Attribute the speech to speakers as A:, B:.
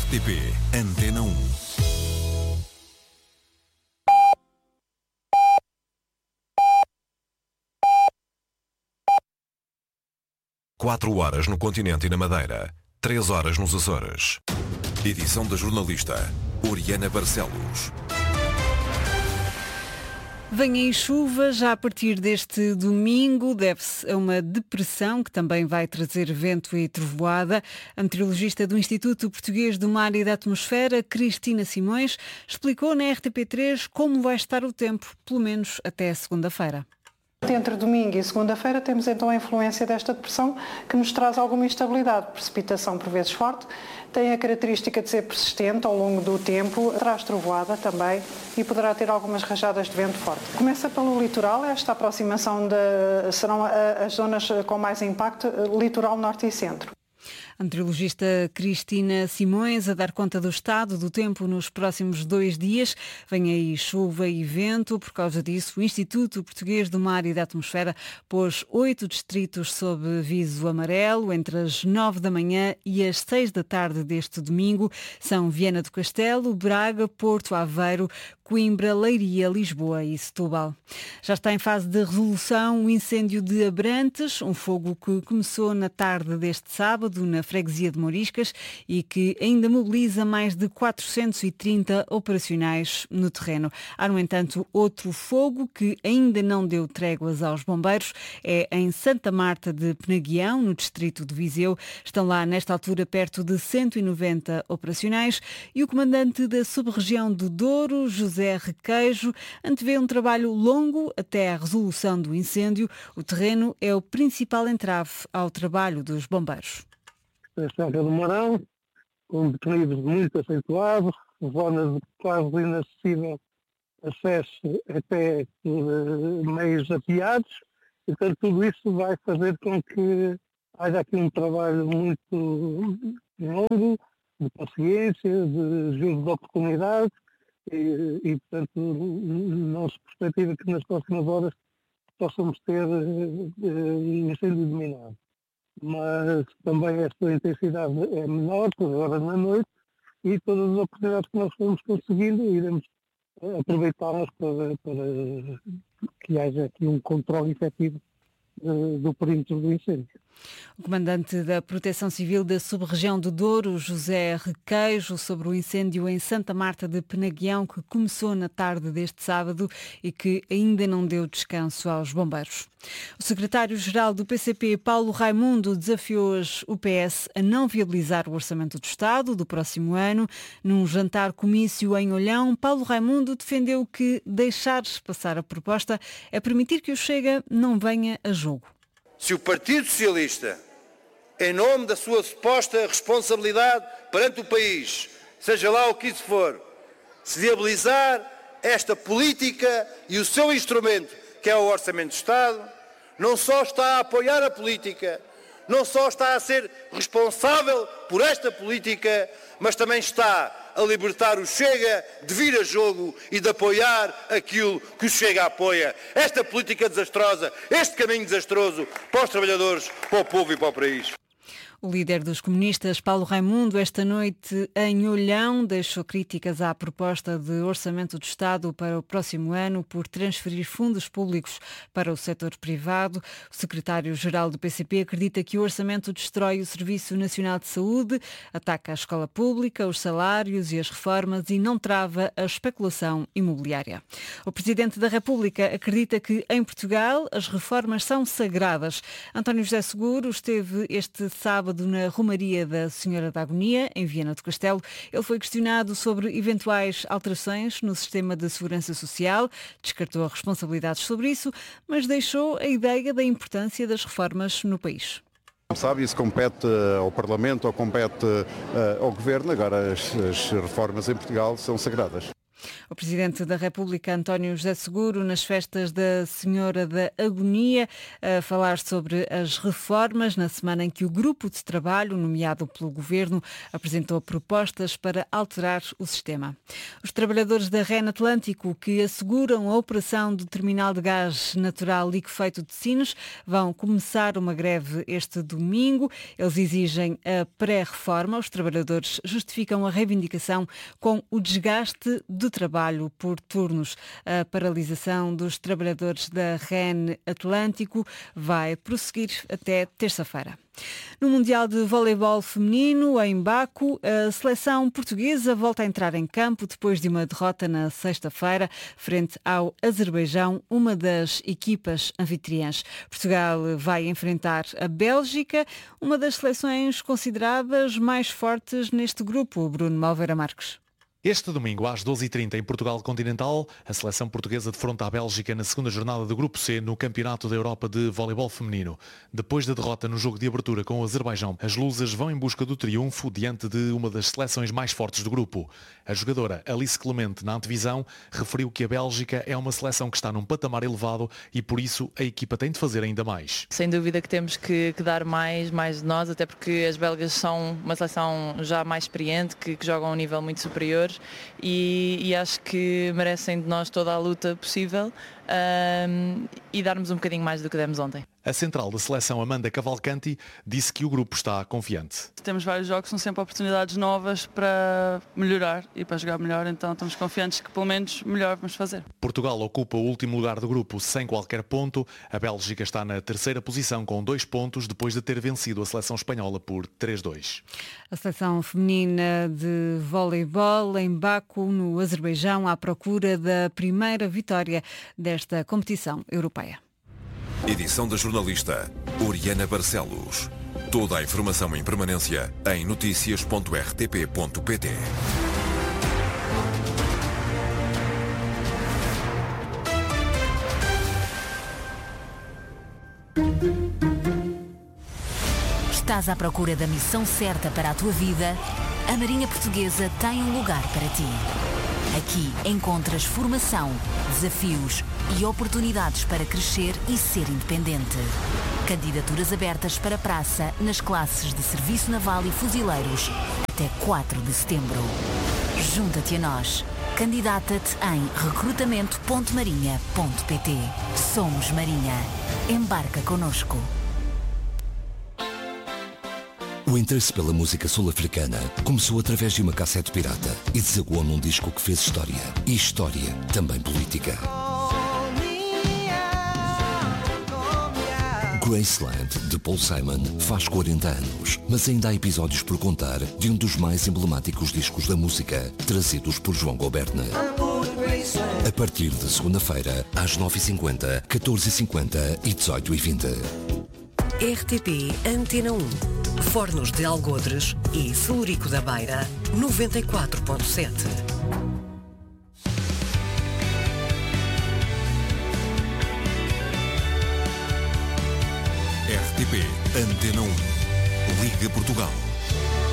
A: RTP Antena 1. Quatro horas no continente e na Madeira, 3 horas nos Açores. Edição da jornalista Oriana Barcelos.
B: Vem aí chuva já a partir deste domingo, deve-se a uma depressão que também vai trazer vento e trovoada. A meteorologista do Instituto Português do Mar e da Atmosfera, Cristina Simões, explicou na RTP3 como vai estar o tempo, pelo menos até segunda-feira.
C: Entre domingo e segunda-feira temos então a influência desta depressão que nos traz alguma instabilidade, precipitação por vezes forte, tem a característica de ser persistente ao longo do tempo, traz trovoada também e poderá ter algumas rajadas de vento forte. Começa pelo litoral, esta aproximação serão as zonas com mais impacto, litoral norte e centro.
B: A meteorologista Cristina Simões a dar conta do estado do tempo nos próximos 2 dias. Vem aí chuva e vento. Por causa disso, o Instituto Português do Mar e da Atmosfera pôs 8 distritos sob aviso amarelo entre as 9 da manhã e as 6 da tarde deste domingo. São Viana do Castelo, Braga, Porto, Aveiro, Coimbra, Leiria, Lisboa e Setúbal. Já está em fase de resolução o incêndio de Abrantes, um fogo que começou na tarde deste sábado na freguesia de Mouriscas e que ainda mobiliza mais de 430 operacionais no terreno. Há, no entanto, outro fogo que ainda não deu tréguas aos bombeiros. É em Santa Marta de Penaguião, no distrito de Viseu. Estão lá, nesta altura, perto de 190 operacionais e o comandante da sub-região do Douro, José Requeijo, antevê um trabalho longo até à resolução do incêndio. O terreno é o principal entrave ao trabalho dos bombeiros.
D: A Serra do Marão, com declives muito acentuados, zonas de quase inacessível acesso até por meios apiados, e portanto tudo isso vai fazer com que haja aqui um trabalho muito longo, de paciência, de juízo de oportunidade, e portanto não se perspectiva que nas próximas horas possamos ter incêndio dominado. Mas também esta intensidade é menor, por agora na noite, e todas as oportunidades que nós fomos conseguindo iremos aproveitá-las para que haja aqui um controle efetivo do perímetro do incêndio.
B: O comandante da Proteção Civil da Sub-região do Douro, José Requeijo, sobre o incêndio em Santa Marta de Penaguião, que começou na tarde deste sábado e que ainda não deu descanso aos bombeiros. O secretário-geral do PCP, Paulo Raimundo, desafiou hoje o PS a não viabilizar o Orçamento do Estado do próximo ano. Num jantar-comício em Olhão, Paulo Raimundo defendeu que deixar passar a proposta é permitir que o Chega não venha a jogo.
E: Se o Partido Socialista, em nome da sua suposta responsabilidade perante o país, seja lá o que isso for, se viabilizar esta política e o seu instrumento, que é o Orçamento de Estado, não só está a apoiar a política, não só está a ser responsável por esta política, mas também está a libertar o Chega de vir a jogo e de apoiar aquilo que o Chega apoia. Esta política desastrosa, este caminho desastroso para os trabalhadores, para o povo e para o país.
B: O líder dos comunistas, Paulo Raimundo, esta noite em Olhão, deixou críticas à proposta de orçamento do Estado para o próximo ano por transferir fundos públicos para o setor privado. O secretário-geral do PCP acredita que o orçamento destrói o Serviço Nacional de Saúde, ataca a escola pública, os salários e as reformas e não trava a especulação imobiliária. O Presidente da República acredita que em Portugal as reformas são sagradas. António José Seguro esteve este sábado na Romaria da Senhora da Agonia, em Viana do Castelo. Ele foi questionado sobre eventuais alterações no sistema de segurança social, descartou responsabilidades sobre isso, mas deixou a ideia da importância das reformas no país.
F: Sabe, isso compete ao Parlamento ou compete ao Governo. Agora as reformas em Portugal são sagradas.
B: O Presidente da República, António José Seguro, nas festas da Senhora da Agonia, a falar sobre as reformas na semana em que o grupo de trabalho, nomeado pelo Governo, apresentou propostas para alterar o sistema. Os trabalhadores da REN Atlântico, que asseguram a operação do terminal de gás natural liquefeito de Sines, vão começar uma greve este domingo. Eles exigem a pré-reforma. Os trabalhadores justificam a reivindicação com o desgaste do trabalho por turnos. A paralisação dos trabalhadores da REN Atlântico vai prosseguir até terça-feira. No Mundial de Voleibol Feminino, em Baku, a seleção portuguesa volta a entrar em campo depois de uma derrota na sexta-feira, frente ao Azerbaijão, uma das equipas anfitriãs. Portugal vai enfrentar a Bélgica, uma das seleções consideradas mais fortes neste grupo. Bruno Malveira Marques.
G: Este domingo, às 12h30, em Portugal Continental, a seleção portuguesa defronta a Bélgica na segunda jornada do Grupo C no Campeonato da Europa de Voleibol Feminino. Depois da derrota no jogo de abertura com o Azerbaijão, as lusas vão em busca do triunfo diante de uma das seleções mais fortes do grupo. A jogadora Alice Clemente, na antevisão, referiu que a Bélgica é uma seleção que está num patamar elevado e, por isso, a equipa tem de fazer ainda mais.
H: Sem dúvida que temos que dar mais de nós, até porque as belgas são uma seleção já mais experiente, que jogam a um nível muito superior. E acho que merecem de nós toda a luta possível e darmos um bocadinho mais do que demos ontem.
G: A central da seleção, Amanda Cavalcanti, disse que o grupo está confiante.
I: Temos vários jogos, são sempre oportunidades novas para melhorar e para jogar melhor, então estamos confiantes que pelo menos melhor vamos fazer.
G: Portugal ocupa o último lugar do grupo sem qualquer ponto. A Bélgica está na terceira posição com 2 pontos depois de ter vencido a seleção espanhola por 3-2.
B: A seleção feminina de voleibol em Baku, no Azerbaijão, à procura da primeira vitória desta competição europeia.
A: Edição da jornalista Oriana Barcelos. Toda a informação em permanência em noticias.rtp.pt.
J: Estás à procura da missão certa para a tua vida? A Marinha Portuguesa tem um lugar para ti. Aqui encontras formação, desafios e oportunidades para crescer e ser independente. Candidaturas abertas para praça nas classes de Serviço Naval e Fuzileiros até 4 de setembro. Junta-te a nós. Candidata-te em recrutamento.marinha.pt. Somos Marinha. Embarca connosco.
K: O interesse pela música sul-africana começou através de uma cassete pirata e desaguou num disco que fez história. E história também política. Graceland, de Paul Simon, faz 40 anos, mas ainda há episódios por contar de um dos mais emblemáticos discos da música, trazidos por João Goberna. A partir de segunda-feira, às 9h50, 14h50 e 18h20.
L: RTP Antena 1, Fornos de Algodres e Celurico da Beira, 94.7.
A: RTP Antena 1. Liga Portugal.